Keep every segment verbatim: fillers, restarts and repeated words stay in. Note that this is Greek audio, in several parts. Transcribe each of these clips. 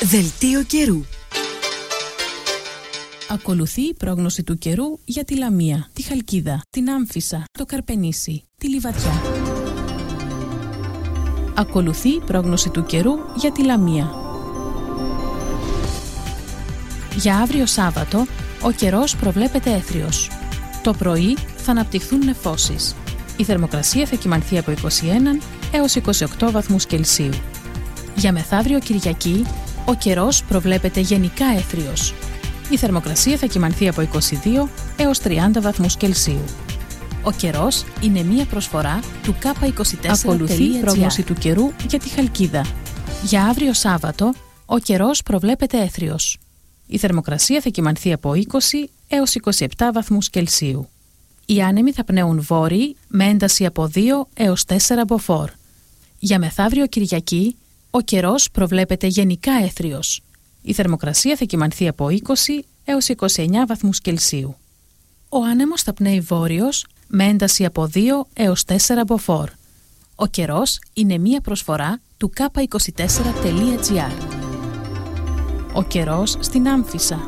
Δελτίο καιρού. Ακολουθεί η πρόγνωση του καιρού για τη Λαμία, τη Χαλκίδα, την Άμφισσα, το Καρπενήσι, τη Λιβαδιά. Ακολουθεί η πρόγνωση του καιρού για τη Λαμία. Για αύριο Σάββατο, ο καιρός προβλέπεται έθριος. Το πρωί θα αναπτυχθούν νεφώσεις. Η θερμοκρασία θα κυμανθεί από είκοσι ένα έως είκοσι οκτώ βαθμούς Κελσίου. Για μεθαύριο Κυριακή, ο καιρός προβλέπεται γενικά έθριος. Η θερμοκρασία θα κυμανθεί από είκοσι δύο έως τριάντα βαθμούς Κελσίου. Ο καιρός είναι μία προσφορά του κάπα είκοσι τέσσερα. Ακολουθεί η πρόγνωση του καιρού για τη Χαλκίδα. Για αύριο Σάββατο, ο καιρός προβλέπεται έθριος. Η θερμοκρασία θα κυμανθεί από είκοσι έως είκοσι επτά βαθμούς Κελσίου. Οι άνεμοι θα πνέουν βόρειοι με ένταση από δύο έως τέσσερα μποφόρ. Για μεθαύριο Κυριακή, ο καιρός προβλέπεται γενικά έθριος. Η θερμοκρασία θα κυμανθεί από είκοσι έως είκοσι εννέα βαθμούς Κελσίου. Ο άνεμος θα πνέει βόρειος με ένταση από δύο έως τέσσερα μποφόρ. Ο καιρός είναι μία προσφορά του κάπα είκοσι τέσσερα τελεία τζι άρ. Ο καιρός στην Άμφισσα.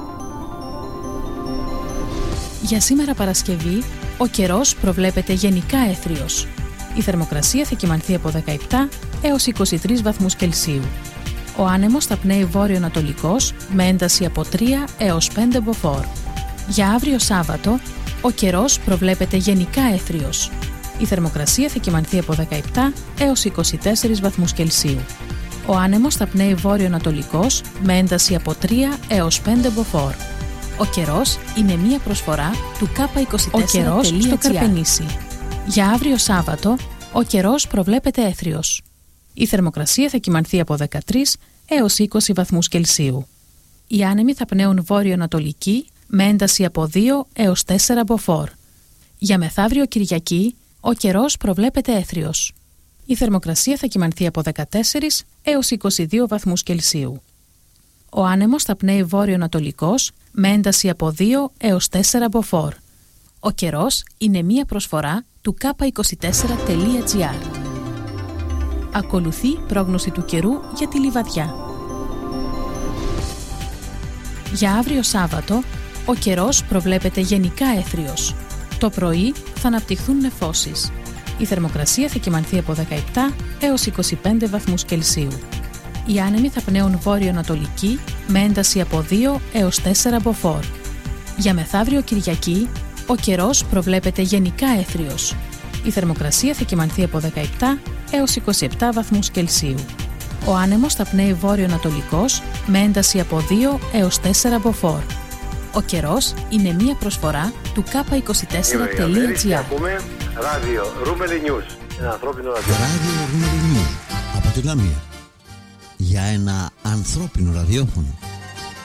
Για σήμερα Παρασκευή, ο καιρός προβλέπεται γενικά έθριος. Η θερμοκρασία θα κυμανθεί από δεκαεπτά έως είκοσι τρεις βαθμούς Κελσίου. Ο άνεμος θα πνέει βόρειο-ανατολικός με ένταση από τρία έως πέντε μποφόρ. Για αύριο Σάββατο, ο καιρός προβλέπεται γενικά έθριος. Η θερμοκρασία θα κυμανθεί από δεκαεπτά έως είκοσι τέσσερις βαθμούς Κελσίου. Ο άνεμος θα πνέει βόρειο-ανατολικός με ένταση από τρία έως πέντε μποφόρ. Ο καιρός είναι μία προσφορά του κάπα είκοσι τέσσερα. Ο καιρός στο Καρπενήσι. Για αύριο Σάββατο, ο καιρός προβλέπεται έθριος. Η θερμοκρασία θα κυμανθεί από δεκατρείς έως είκοσι βαθμούς Κελσίου. Οι άνεμοι θα πνέουν βόρειο-ανατολική με ένταση από δύο έως τέσσερα μποφόρ. Για μεθαύριο Κυριακή, ο καιρός προβλέπεται έθριος. Η θερμοκρασία θα κυμανθεί από δεκατέσσερις έως είκοσι δύο βαθμούς Κελσίου. Ο άνεμος θα πνέει βόρειο-ανατολικός με ένταση από δύο έως τέσσερα μποφόρ. Ο καιρός είναι μία προσφορά του κάπα είκοσι τέσσερα τελεία τζι άρ. Ακολουθεί πρόγνωση του καιρού για τη Λιβαδιά. Για αύριο Σάββατο, ο καιρός προβλέπεται γενικά έθριος. Το πρωί θα αναπτυχθούν νεφώσεις. Η θερμοκρασία θα κυμανθεί από δεκαεπτά έως είκοσι πέντε βαθμούς Κελσίου. Οι άνεμοι θα πνέουν βόρειο-ανατολική με ένταση από δύο έως τέσσερα μποφόρ. Για μεθαύριο Κυριακή, ο καιρός προβλέπεται γενικά έθριος. Η θερμοκρασία θα κυμανθεί από δεκαεπτά έως είκοσι επτά βαθμούς Κελσίου. Ο άνεμος θα πνέει βόρειο-ανατολικός με ένταση από δύο έως τέσσερα μποφόρ. Ο καιρός είναι μία προσφορά του κάπα είκοσι τέσσερα τελεία τζι άρ. Ράδιο Ρούμελι News. Ένα ανθρώπινο ραδιόφωνο. Ράδιο Ρούμελι News από τη Λαμία. Για ένα ανθρώπινο ραδιόφωνο.